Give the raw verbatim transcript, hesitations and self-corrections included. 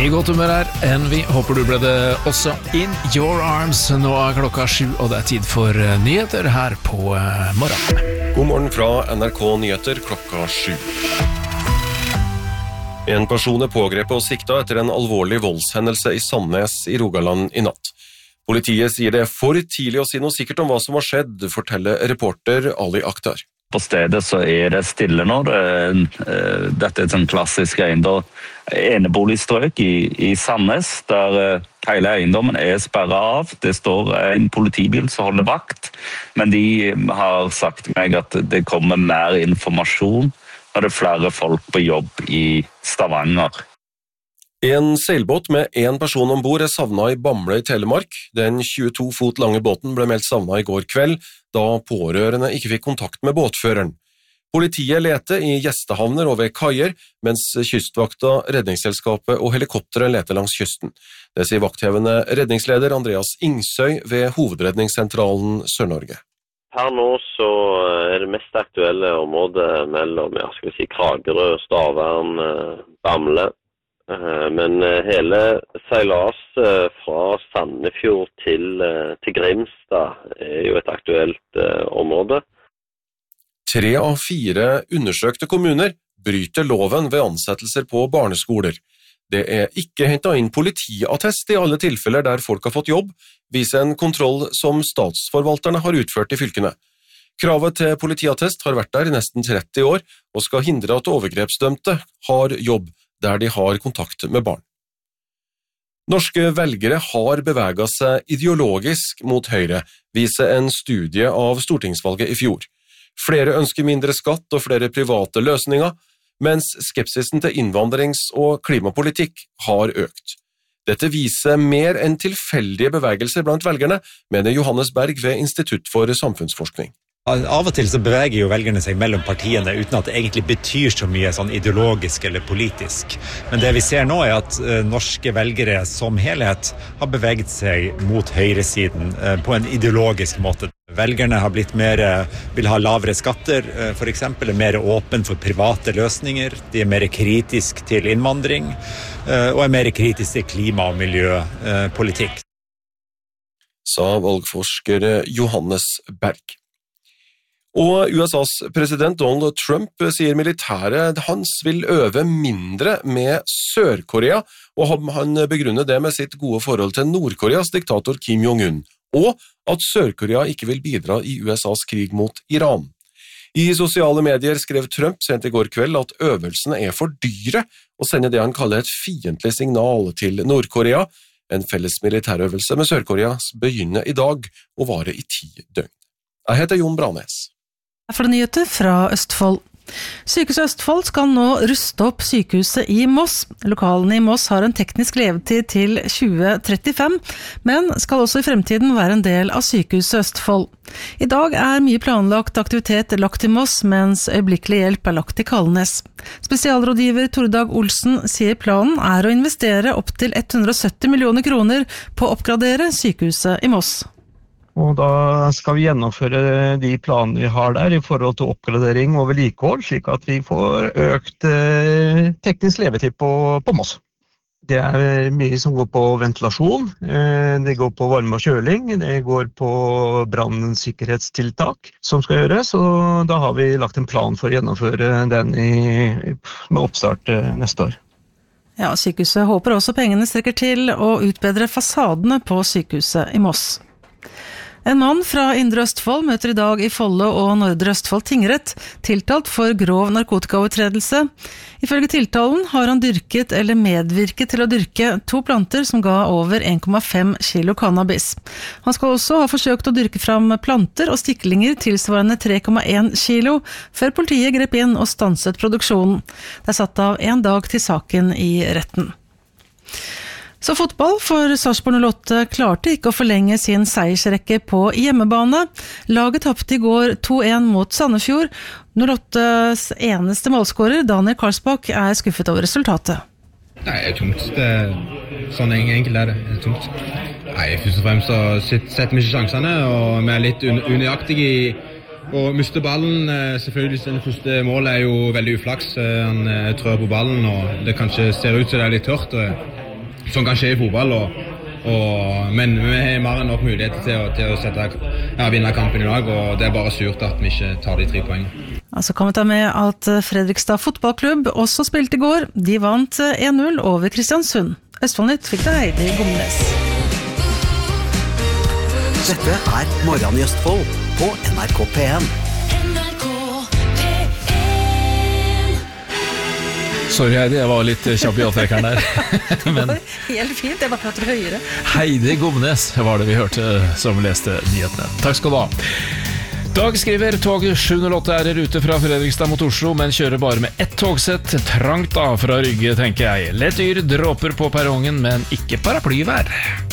I godt humør her, Envy, håper du ble det også. In your arms, nå er klokka sju, og det er tid for nyheter her på morgenen. God morgen fra N R K Nyheter klokka sju. En person er pågrepet og siktet etter en alvorlig voldshendelse i Sandnes i Rogaland i natt. Politiet sier det er for tidlig å si noe sikkert om hva som har skjedd, forteller reporter Ali Akhtar. På stedet så er det stille nå. Dette er et sånn klassisk eiendom, eneboligstrøk i, i Sandnes, der hele eiendommen er sperret av. Det står en politibil som holder vakt, men de har sagt til meg at det kommer mer informasjon når det er flere folk på jobb i Stavanger. En seilbåt med en person ombord er savnet i Bamble i Telemark. Den tjueto fot lange båten ble meldt savnet i går kveld, da pårørende ikke fikk kontakt med båtføreren. Politiet leter i gjestehavner og ved kaier, mens kystvakta, redningsselskapet og helikopteret leter langs kysten. Det sier vakthevende redningsleder Andreas Ingsøy ved Hovedredningssentralen Sør-Norge. Her nå så er det mest aktuelle området mellom ja, skal vi si, Kragerø, Stavern, Bamble. Men hele seilas fra Sandefjord til, til Grimstad er jo et aktuelt område. Tre av fire undersøkte kommuner bryter loven ved ansettelser på barneskoler. Det er ikke hentet inn politiattest i alle tilfeller der folk har fått jobb, viser en kontroll som statsforvalterne har utført i fylkene. Kravet til politiattest har vært der i nesten tretti år, og skal hindre at overgrepsdømte har jobb der de har kontakt med barn. Norske velgere har beveget seg ideologisk mot høyre, viser en studie av stortingsvalget i fjor. Flere ønsker mindre skatt og flere private løsninger, mens skepsisen til innvandrings- og klimapolitikk har økt. Dette viser mer enn tilfeldige bevegelser blant velgerne, mener Johannes Berg ved Institutt for samfunnsforskning. Av og til så beveger jo velgerne seg mellom partiene uten at det egentlig betyr så mye sånn ideologisk eller politisk. Men det vi ser nå er at uh, norske velgere som helhet har beveget seg mot høyresiden uh, på en ideologisk måte. Velgerne har blitt mer, uh, vil ha lavere skatter, uh, for eksempel, er mer åpen for private løsninger. De er mer kritisk til innvandring uh, og er mer kritisk til klima- og miljøpolitikk. Uh, Sa valgforsker Johannes Berg. Og U S A's president Donald Trump sier militæret hans vil øve mindre med Sør-Korea, og han begrunner det med sitt gode forhold til Nord-Koreas diktator Kim Jong-un, og at Sør-Korea ikke vil bidra i U S A's krig mot Iran. I sosiale medier skrev Trump sent i går kveld at øvelsene er for dyre, og sender det han kaller et fiendtlig signal til Nord-Korea. En felles militærøvelse med Sør-Korea begynner i dag og varer i ti døgn. Jeg heter Jon Branes. For nyheter fra Østfold. Sykehuset Østfold skal nå ruste opp sykehuset i Moss. Lokalene i Moss har en teknisk levetid til tjue trettifem, men skal også i fremtiden være en del av Sykehuset Østfold. I dag er mye planlagt aktivitet lagt i Moss, mens øyeblikkelig hjelp er lagt i Kalnes. Spesialrådgiver Tordag Olsen sier planen er å investere opp til hundre og sytti millioner kroner på å oppgradere sykehuset i Moss. Og da skal vi gjennomføre de planene vi har der i forhold til oppgradering og vedlikehold, slik at vi får økt eh, teknisk levetid på, på Moss. Det er mye som går på ventilasjon, eh, det går på varme og kjøling, det går på brannsikkerhetstiltak som skal gjøres, og da har vi lagt en plan for å gjennomføre den i, med oppstart eh, neste år. Ja, sykehuset håper også pengene strekker til å utbedre fasadene på sykehuset i Moss. En mann fra Indre Østfold møter i dag i Follo og Nordre Østfold tingrett, tiltalt for grov narkotikaovertredelse. Ifølge tiltalen har han dyrket eller medvirket til å dyrke to planter som ga over en komma fem kilo cannabis. Han skal også ha forsøkt å dyrke fram planter og stiklinger tilsvarende tre komma en kilo, før politiet grep inn og stanset produksjonen. Det er satt av en dag til saken i retten. Så fotball, for Sarpsborg null åtte klarte ikke å forlenge sin seiersrekke på hjemmebane. Laget tappte i går to en mot Sandefjord. null åttes eneste målskårer, Daniel Karlsbakk, er skuffet over resultatet. Nei, det er tungt. Det er, sånn enkelt er det. Det er tungt. Nei, først og fremst så setter vi ikke sjansene, og vi er litt un- unøyaktige i å miste ballen. Selvfølgelig, det første målet er jo veldig uflaks. Han trør på ballen, og det kanskje ser ut som det er litt tørt. Og som kan skje i fotball, og, og, men vi har mer enn nok muligheter til å, til å sette, ja, vinne kampen i dag, og det er bare surt at vi ikke tar de tre poengene. Altså kan vi ta med at Fredrikstad fotballklubb også spilte i går. De vant en null over Kristiansund. Østfoldnytt fikk det Heidi Gomnes. Dette er Morgen i Østfold på N R K P en. Sorry Heidi, jeg var litt kjapp i avtrekkeren der. Men helt fint, jeg bare prater høyere. Heidi Gomnes var det vi hørte som leste nyhetene. Takk skal du ha. Dag skriver, tog sju null åtte er i rute fra Fredrikstad mot Oslo, men kjører bare med ett togsett. Trangt da fra Rygge, tenker jeg. Lett yr, dråper på perrongen, men ikke paraplyvær.